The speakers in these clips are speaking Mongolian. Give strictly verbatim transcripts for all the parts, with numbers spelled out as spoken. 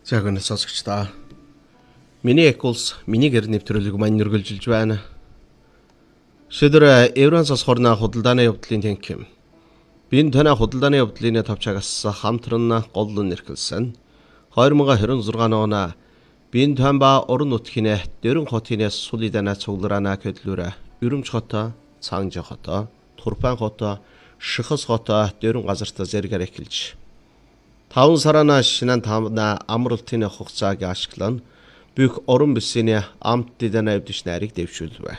За гэнэ сонсогч та. Миний эколс миний гэр нэвтрүүлэг маань нэргэлжилж байна. Шийдвэр Еврансаас хорна худалдааны явдлын тэнхим. Би энэ танай худалдааны явдлын товчаагаас хамтран голлон нэрхэлсэн. хоёр мың двадцать шесть оны би энэ тань ба орон нутгийн дөрөн хотын сулидана цугларана көдлөөрэ Өрөмж хотоо, Цаанжи хотоо, Турфан хотоо, Шихас хотоо дөрөн газартаа зэрэгэр эхэлж таван сарана шинэн тамна амралтын хугацааг ашиглан бүх орон бүсийн амт дэдэн авдиш нарыг дэвшүүлвэ.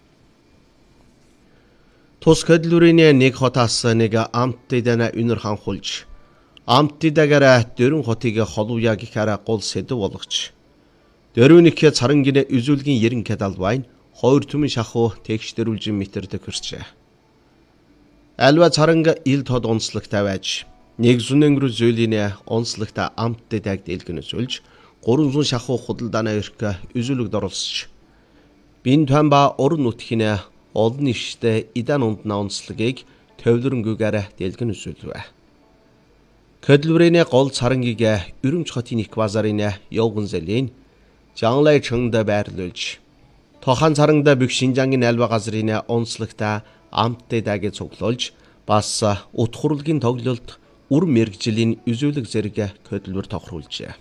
Тус хөдлөрийн нэг хотоос нэг амт дэдэн үнэр ханхулж амт дэдэгэр дөрөн хотыг холуяг гэхээр гол сэдв болгоч. Дөрөвнийхээ царангины үзүүлгийн ерэн кадалбайн хоёр түмэн шахуу тэгшдэрүүлжин метрд хүрчээ. Альва царанга ил тод онцлогтой байж нэг зүнэнгэр зөөлийнэ онцлогтой амт дэдэг дэлгэнэ сүлж гурван зүүн шахуу худалдааны өрх үзүүлэгд оролцож бин тань ба орон нутгийн олон иштэй идан ундна онцлогийг төвлөрөнгүүгээр дэлгэн үзүүлвэ. Хөдлөрийн гол царангийг Өрөмж хотын их базарын явган зэлийн Жанлай чөндө байрлуулж тохан царангда бүх Шинжангийн альва газрын онцлогтой амт дэдэг цуглуулж бас утхурлгийн тоглолт үр мэрэгжлийн үзүүлэг зэрэг хөдлөр тохируулжээ.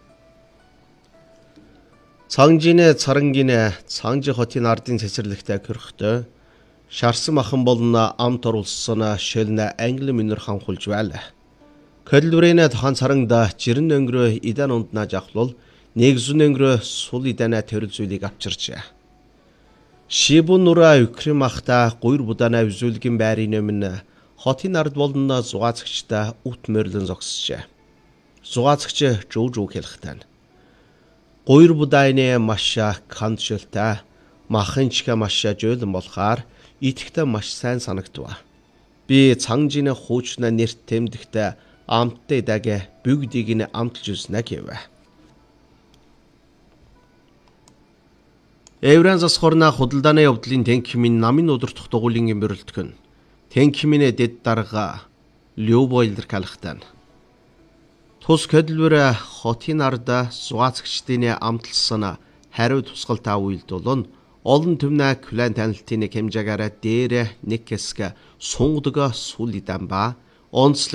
Цаанжины царангийн Цаанжи хотын ардын цэцэрлэгтэй көрөхтөө шарсан махан болно амт оруулсан шилнэ англи минер ханхулж байла. Хөдлөрийн тохан царангда жирэн өнгөрөө идан ундна жахлал нэг зүн өнгөрөө сул идана төрөл зүйлийг авчирчээ. Шибун нура Украимахта гуйр будана үзүүлгийн байрын өмнө хотын ард болно зугаацагчтай ут мөрлөн зогсжээ. Зугаацагч жуу жуу хэлэхтэн. Гуйр будайны маша кандшилтай махынчка маша жөөлөн болохоор итгэхтэй маш сайн санагдва. Би Цаанжины хуучна нэрт тэмдэгтэй амттай дагэ бүгдийг нь амталж үзнэ гэвэ. Еврансаас хорна худалдааны явдлын тэнхимийн намын удирдах дугуулын бэрэлтгэн тэнхимийн дэд дарга Лёвойлдер калхтан. Тус хөдлөр хотын арда зугаацагчдын амталсан хариу тусгалтаа үйлдүүлэн олон түмнэ клан танилтын хэмжээгээр дээр нэг хэсэг сунгадгаа сул идан ба онцлог